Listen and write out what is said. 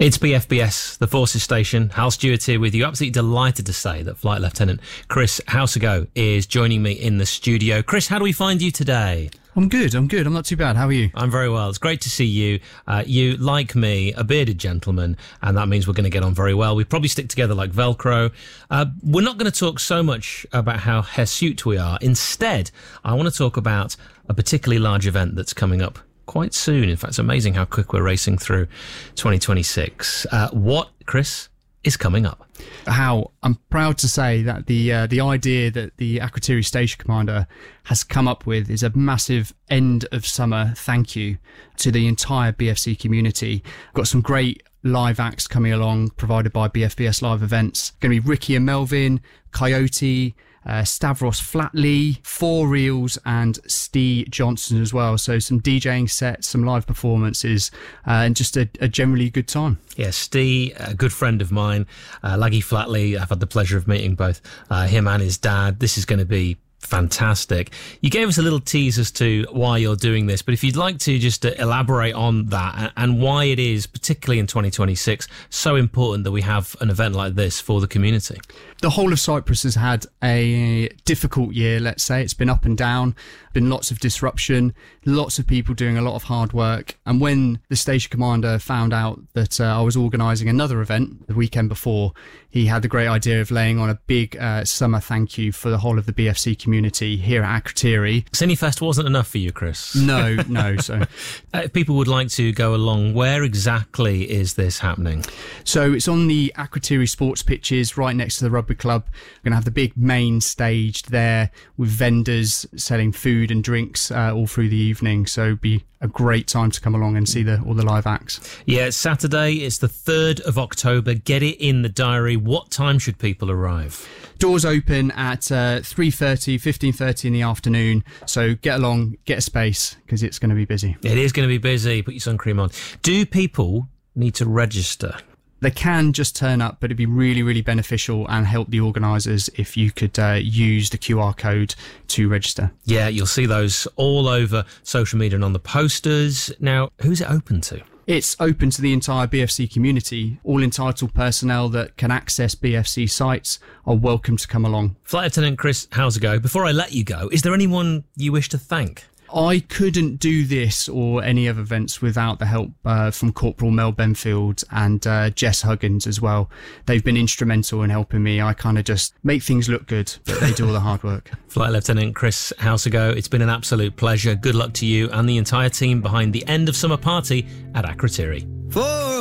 It's BFBS, the Forces Station. Hal Stewart here with you. Absolutely delighted to say that Flight Lieutenant Chris Houseago is joining me in the studio. Chris, how do we find you today? I'm good. I'm not too bad. How are you? I'm very well. It's great to see you. You, like me, a bearded gentleman, and that means we're going to get on very well. We probably stick together like Velcro. We're not going to talk so much about how hirsute we are. Instead, I want to talk about a particularly large event that's coming up quite soon. In fact, it's amazing how quick we're racing through 2026. What, Chris, is coming up? How I'm proud to say that the idea that the Akrotiri Station Commander has come up with is a massive end of summer thank you to the entire BFC community. Got some great live acts coming along provided by BFBS Live Events. Going to be Ricky and Melvin, Coyote, Stavros Flatley, Four Reels and Steve Johnson as well. So some DJing sets, some live performances, and just a generally good time. Yeah, Steve, a good friend of mine, Laggy Flatley, I've had the pleasure of meeting both him and his dad. This is going to be fantastic. You gave us a little tease as to why you're doing this, but if you'd like to just elaborate on that and why it is, particularly in 2026, so important that we have an event like this for the community. The whole of Cyprus has had a difficult year, let's say. It's been up and down, been lots of disruption, lots of people doing a lot of hard work. And when the station commander found out that I was organising another event the weekend before, he had the great idea of laying on a big summer thank you for the whole of the BFC community here at Akrotiri. Cinefest wasn't enough for you, Chris? No. So if people would like to go along, where exactly is this happening? So it's on the Akrotiri sports pitches right next to the rugby club. We're going to have the big main stage there with vendors selling food and drinks all through the evening. So it'd be a great time to come along and see all the live acts. Yeah, it's Saturday. It's the 3rd of October. Get it in the diary. What time should people arrive? Doors open at 3:30, 15:30 in the afternoon. So get along, get a space, because it's going to be busy. It is going to be busy. Put your sun cream on. Do people need to register? They can just turn up, but it'd be really, really beneficial and help the organisers if you could use the QR code to register. Yeah, you'll see those all over social media and on the posters. Now, who's it open to? It's open to the entire BFC community. All entitled personnel that can access BFC sites are welcome to come along. Flight Lieutenant Chris Houseago, before I let you go, is there anyone you wish to thank? I couldn't do this or any other events without the help from Corporal Mel Benfield and Jess Huggins as well. They've been instrumental in helping me. I kind of just make things look good, but they do all the hard work. Flight Lieutenant Chris Houseago, it's been an absolute pleasure. Good luck to you and the entire team behind the end of summer party at Akrotiri.